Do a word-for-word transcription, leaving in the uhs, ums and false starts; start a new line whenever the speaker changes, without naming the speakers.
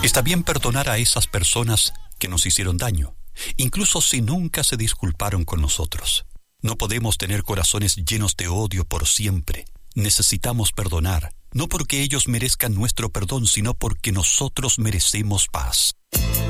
Está bien perdonar a esas personas que nos hicieron daño, incluso si nunca se disculparon con nosotros. No podemos tener corazones llenos de odio por siempre. Necesitamos perdonar, no porque ellos merezcan nuestro perdón, sino porque nosotros merecemos paz.